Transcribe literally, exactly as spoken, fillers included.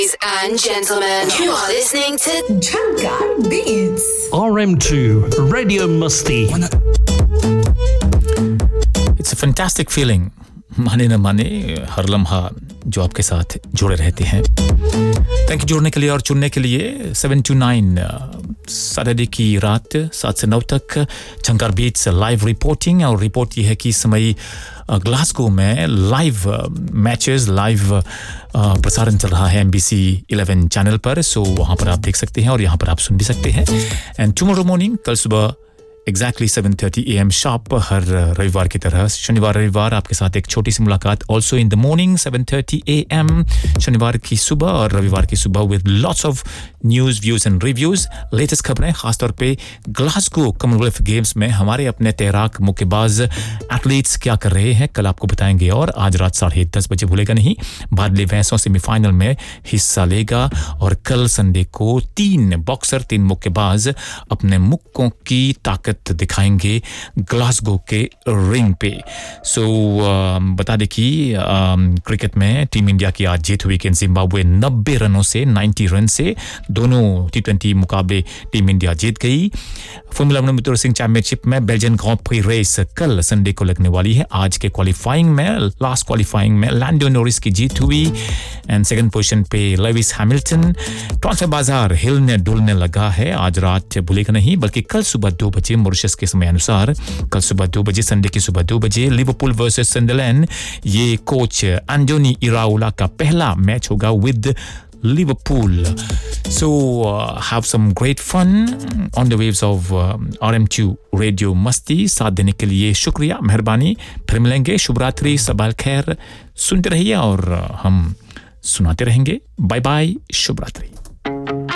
Ladies and gentlemen, you are listening to Jhankar Beats. R M two Radio Musti. It's a fantastic feeling. माने न माने हर लम्हा जो आपके साथ जुड़े रहते हैं. थैंक यू जुड़ने के लिए और चुनने के लिए. सेवन टू नाइन सैटरडे की रात सात से नौ तक झंकार बीट्स लाइव रिपोर्टिंग. और रिपोर्ट ये है कि इस समय ग्लासगो में लाइव मैचेस लाइव प्रसारण चल रहा है एमबीसी इलेवन चैनल पर. सो वहाँ पर आप देख सकते हैं और यहाँ पर आप सुन भी सकते हैं. एंड टुमारो मॉर्निंग, कल सुबह Exactly seven thirty a m sharp हर रविवार की तरह शनिवार रविवार आपके साथ एक छोटी सी मुलाकात. Also in the morning seven thirty a m शनिवार की सुबह और रविवार की सुबह with lots of news, views and reviews. Latest खबरें खास तौर पे ग्लासगो कॉमनवेल्थ गेम्स में हमारे अपने तैराक मुक्केबाज एथलीट्स क्या कर रहे हैं कल आपको बताएंगे. और आज रात साढ़े दस बजे भूलेगा नहीं भारतीय भैंसों सेमीफाइनल में हिस्सा लेगा. और कल संडे को तीन बॉक्सर तीन मुक्केबाज अपने मुक्कों की ताकत दिखाएंगे ग्लासगो के रिंग पे. सो so, बता दें कि क्रिकेट में टीम इंडिया की आज जीत हुई कि जिम्बाब्वे नब्बे रनों से नब्बे रन से दोनों टी ट्वेंटी मुकाबले टीम इंडिया जीत गई. Formula one motor Singh championship में बेल्जियन ग्रांड प्री रेस कल संडे को लगने वाली है. आज के क्वालिफाइंग में लास्ट क्वालिफाइंग में लैंडो नॉरिस की जीत हुई एंड सेकंड पोजीशन पे लेविस हैमिल्टन. ट्रांसफर बाजार हिलने डुलने लगा है. आज रात भूलेगा नहीं बल्कि कल सुबह दो बजे मॉरिशस के समय अनुसार कल सुबह दो बजे संडे की सुबह दो बजे लिवरपूल वर्सेस सनडरलैंड. ये कोच एंटोनी इराओला का पहला मैच होगा with Liverpool. So uh, have some great fun on the waves of uh, R M two Radio Masti. साथ देने के लिए शुक्रिया, मेहरबानी. फिर मिलेंगे. शुभ रात्रि, सबा खैर. सुनते रहिए और uh, हम सुनाते रहेंगे. बाय बाय, शुभ रात्रि.